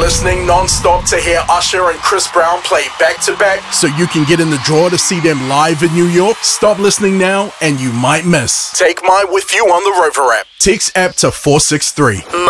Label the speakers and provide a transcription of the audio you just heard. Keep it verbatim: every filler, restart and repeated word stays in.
Speaker 1: listening non-stop to hear Usher and Chris Brown play back-to-back so you can get in the draw to see them live in New York? Stop listening now and you might miss. Take My With You on the Rover app. Text app to four six three.